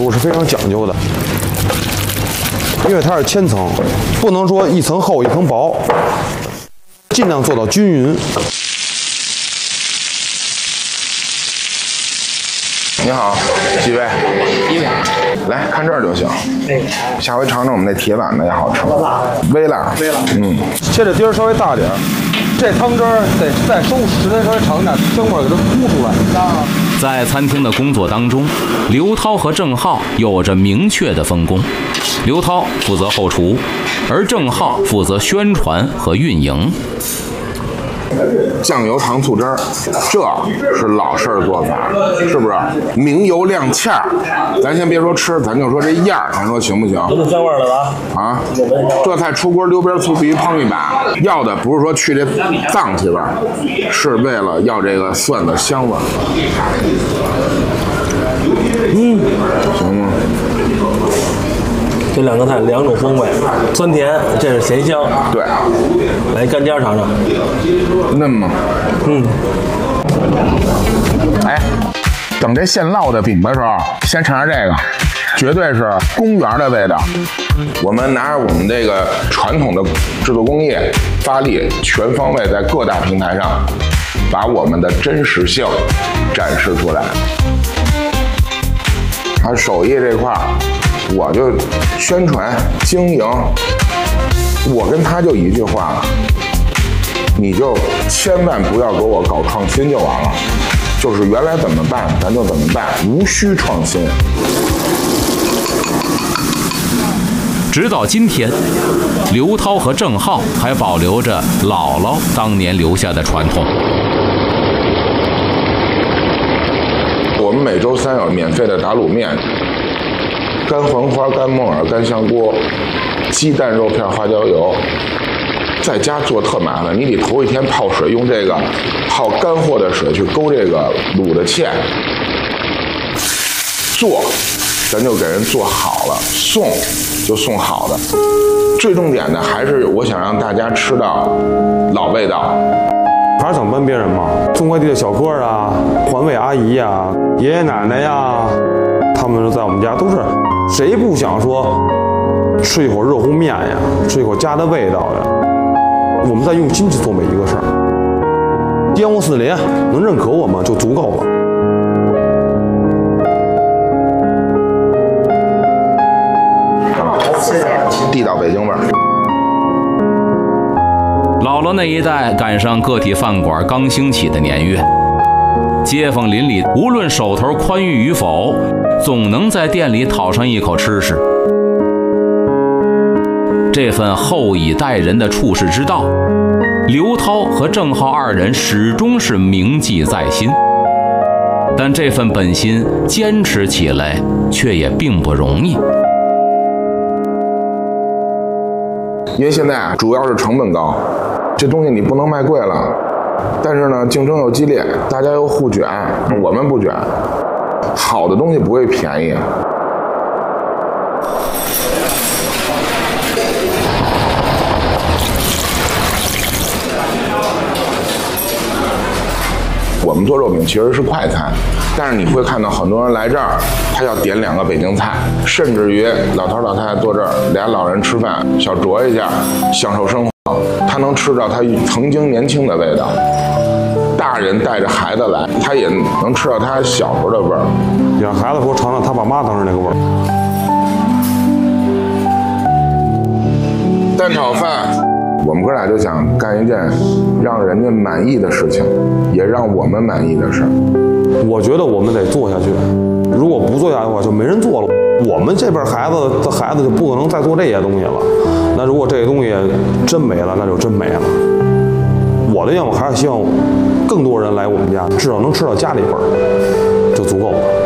度是非常讲究的，因为它是千层，不能说一层厚一层薄，尽量做到均匀。 你好，几位？ 一位。 来看这儿就行。下回尝尝我们那铁板的也好吃。微辣。 切的丁儿稍微大点儿，这汤汁儿得再收时间稍微长点，香味儿给它呼出来。 在餐厅的工作当中，刘涛和郑浩有着明确的分工。刘涛负责后厨，而郑浩负责宣传和运营。 酱油糖醋汁儿，这是老式儿做法，是不是？明油亮芡儿，咱先别说吃，咱就说这样儿，咱说行不行？ 有点香味儿了吧？ 啊，这菜出锅溜边醋必须烹一把，要的不是说去这脏气味儿，是为了要这个蒜的香味儿。行吗？ 这两个菜两种风味，酸甜，这是咸香。 对， 来干尖尝尝。 嫩吗？哎，等这现烙的饼的时候，先尝尝这个，绝对是公园的味道。我们拿着我们这个传统的制作工艺，发力全方位在各大平台上，把我们的真实性展示出来。他手艺这块儿，我就宣传经营，我跟他就一句话了，你就千万不要给我搞创新就完了，就是原来怎么办咱就怎么办，无需创新。 直到今天，刘涛和郑浩还保留着姥姥当年留下的传统。 我们每周三有免费的打卤面，干黄花、干木耳、干香菇，鸡蛋、肉片、花椒油。在家做特麻烦，你得头一天泡水，用这个泡干货的水去勾这个卤的芡。做，咱就给人做好了，送就送好的。最重点的还是我想让大家吃到老味道。 还是想帮别人嘛，送快递的小哥啊，环卫阿姨呀，爷爷奶奶呀，他们在我们家都是，谁不想说吃一口热乎面呀，吃一口家的味道呀？我们在用心去做每一个事儿，颠覆四邻能认可我们就足够了。 地道北京味儿。 姥姥那一代赶上个体饭馆刚兴起的年月，街坊邻里无论手头宽裕与否，总能在店里讨上一口吃食。这份厚以待人的处世之道，刘涛和郑浩二人始终是铭记在心。但这份本心坚持起来却也并不容易。 因为现在啊，主要是成本高，这东西你不能卖贵了，但是呢，竞争又激烈，大家又互卷，我们不卷，好的东西不会便宜。我们做肉饼其实是快餐，但是你会看到很多人来这儿，他要点2个北京菜，甚至于老头老太太坐这儿，俩老人吃饭，小酌一下，享受生活，他能吃到他曾经年轻的味道。大人带着孩子来，他也能吃到他小时候的味儿。 让孩子说尝尝他爸妈当时那个味儿。 蛋炒饭，我们哥俩就想干一件让人家满意的事情，也让我们满意的事儿。 我觉得我们得做下去，如果不做下去的话，就没人做了。我们这边孩子就不可能再做这些东西了。那如果这个东西真没了，那就真没了。我的愿望还是希望更多人来我们家，至少能吃到家里味儿，就足够了。